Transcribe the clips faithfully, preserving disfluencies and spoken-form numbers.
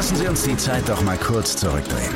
Lassen Sie uns die Zeit doch mal kurz zurückdrehen.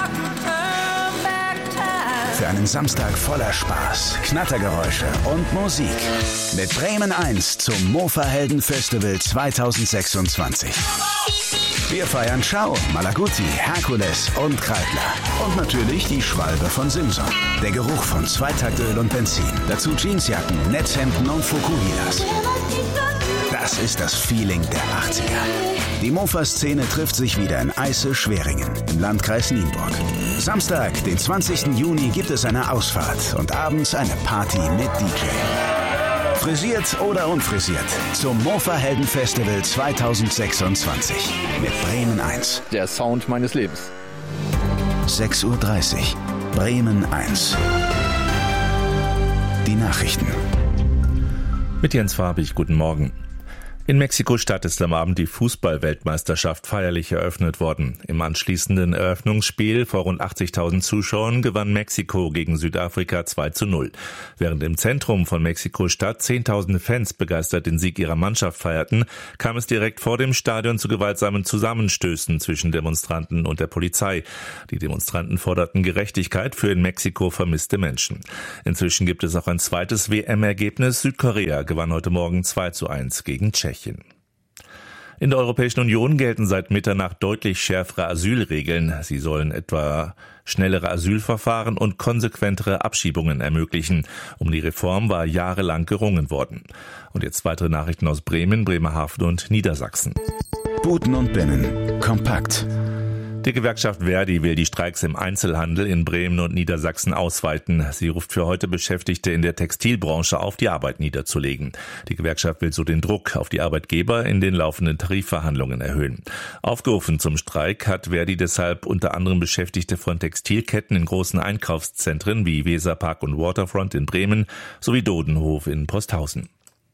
Für einen Samstag voller Spaß, Knattergeräusche und Musik. Mit Bremen eins zum Mofa-Helden Festival zweitausendsechsundzwanzig. Wir feiern Schau, Malaguti, Herkules und Kreidler. Und natürlich die Schwalbe von Simson. Der Geruch von Zweitaktöl und Benzin. Dazu Jeansjacken, Netzhemden und Fukuhilas. Das ist das Feeling der achtziger. Die Mofa-Szene trifft sich wieder in Eisse-Schweringen im Landkreis Nienburg. Samstag, den zwanzigsten Juni, gibt es eine Ausfahrt und abends eine Party mit D J. Frisiert oder unfrisiert, zum Mofa-Helden Festival zweitausendsechsundzwanzig mit Bremen eins. Der Sound meines Lebens. sechs Uhr dreißig, Bremen eins. Die Nachrichten. Mit Jens Farbig, guten Morgen. In Mexiko-Stadt ist am Abend die Fußball-Weltmeisterschaft feierlich eröffnet worden. Im anschließenden Eröffnungsspiel vor rund achtzigtausend Zuschauern gewann Mexiko gegen Südafrika zwei zu null. Während im Zentrum von Mexiko-Stadt zehntausende Fans begeistert den Sieg ihrer Mannschaft feierten, kam es direkt vor dem Stadion zu gewaltsamen Zusammenstößen zwischen Demonstranten und der Polizei. Die Demonstranten forderten Gerechtigkeit für in Mexiko vermisste Menschen. Inzwischen gibt es auch ein zweites W M-Ergebnis. Südkorea gewann heute Morgen zwei zu eins gegen Tschechien. In der Europäischen Union gelten seit Mitternacht deutlich schärfere Asylregeln. Sie sollen etwa schnellere Asylverfahren und konsequentere Abschiebungen ermöglichen. Um die Reform war jahrelang gerungen worden. Und jetzt weitere Nachrichten aus Bremen, Bremerhaven und Niedersachsen. Buten und Binnen. Kompakt. Die Gewerkschaft Verdi will die Streiks im Einzelhandel in Bremen und Niedersachsen ausweiten. Sie ruft für heute Beschäftigte in der Textilbranche auf, die Arbeit niederzulegen. Die Gewerkschaft will so den Druck auf die Arbeitgeber in den laufenden Tarifverhandlungen erhöhen. Aufgerufen zum Streik hat Verdi deshalb unter anderem Beschäftigte von Textilketten in großen Einkaufszentren wie Weserpark und Waterfront in Bremen sowie Dodenhof in Posthausen.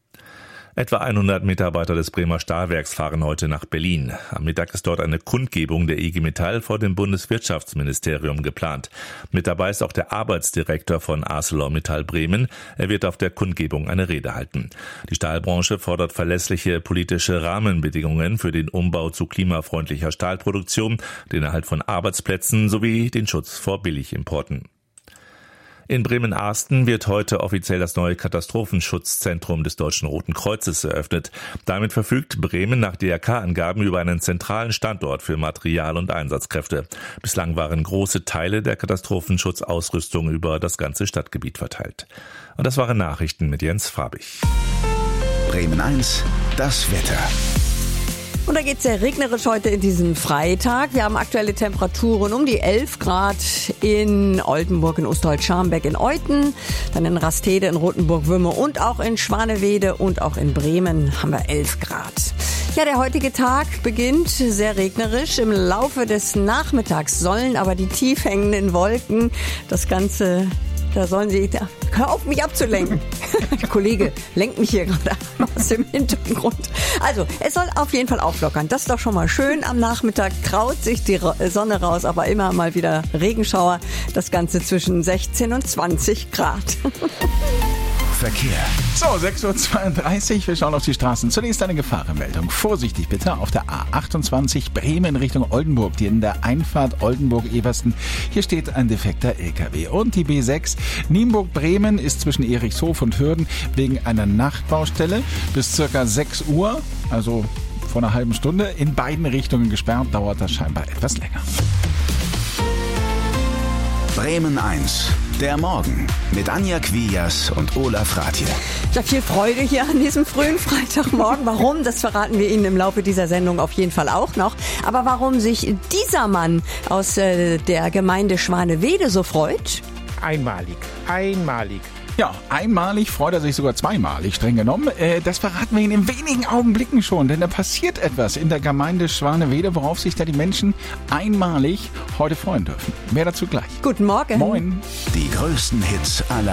Etwa hundert Mitarbeiter des Bremer Stahlwerks fahren heute nach Berlin. Am Mittag ist dort eine Kundgebung der I G Metall vor dem Bundeswirtschaftsministerium geplant. Mit dabei ist auch der Arbeitsdirektor von ArcelorMittal Bremen. Er wird auf der Kundgebung eine Rede halten. Die Stahlbranche fordert verlässliche politische Rahmenbedingungen für den Umbau zu klimafreundlicher Stahlproduktion, den Erhalt von Arbeitsplätzen sowie den Schutz vor Billigimporten. In Bremen-Arsten wird heute offiziell das neue Katastrophenschutzzentrum des Deutschen Roten Kreuzes eröffnet. Damit verfügt Bremen nach D R K-Angaben über einen zentralen Standort für Material- und Einsatzkräfte. Bislang waren große Teile der Katastrophenschutzausrüstung über das ganze Stadtgebiet verteilt. Und das waren Nachrichten mit Jens Farbig. Bremen eins, das Wetter. Und da geht's sehr regnerisch heute in diesem Freitag. Wir haben aktuelle Temperaturen um die elf Grad in Oldenburg, in Osterholz-Scharmbeck, in Euthen, dann in Rastede, in Rothenburg-Würme und auch in Schwanewede und auch in Bremen haben wir elf Grad. Ja, der heutige Tag beginnt sehr regnerisch. Im Laufe des Nachmittags sollen aber die tief hängenden Wolken das Ganze... Da sollen Sie, da, hör auf, mich abzulenken. Der Kollege lenkt mich hier gerade aus dem Hintergrund. Also, es soll auf jeden Fall auflockern. Das ist doch schon mal schön. Am Nachmittag traut sich die Sonne raus, aber immer mal wieder Regenschauer. Das Ganze zwischen sechzehn und zwanzig Grad. Verkehr. So, sechs Uhr zweiunddreißig, wir schauen auf die Straßen. Zunächst eine Gefahrenmeldung. Vorsichtig bitte auf der A achtundzwanzig Bremen Richtung Oldenburg, die in der Einfahrt Oldenburg-Eversten. Hier steht ein defekter L K W. Und die B sechs Nienburg-Bremen ist zwischen Erichshof und Hürden wegen einer Nachtbaustelle bis circa sechs Uhr, also vor einer halben Stunde, in beiden Richtungen gesperrt. Dauert das scheinbar etwas länger. Bremen eins, der Morgen mit Anja Quias und Olaf Rathje. Ja, viel Freude hier an diesem frühen Freitagmorgen. Warum, das verraten wir Ihnen im Laufe dieser Sendung auf jeden Fall auch noch. Aber warum sich dieser Mann aus äh, der Gemeinde Schwanewede so freut? Einmalig, einmalig. Ja, einmalig freut er sich sogar zweimalig, streng genommen. Äh, das verraten wir Ihnen in wenigen Augenblicken schon, denn da passiert etwas in der Gemeinde Schwanewede, worauf sich da die Menschen einmalig heute freuen dürfen. Mehr dazu gleich. Guten Morgen. Moin. Die größten Hits aller